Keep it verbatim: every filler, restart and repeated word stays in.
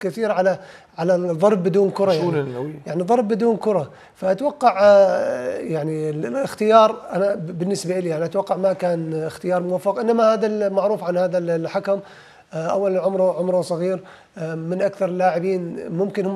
كثير على على الضرب بدون كره يعني, يعني ضرب بدون كره. فاتوقع يعني الاختيار انا بالنسبه لي انا اتوقع ما كان اختيار موفق، انما هذا المعروف عن هذا الحكم اولا عمره عمره صغير، من اكثر اللاعبين ممكن هم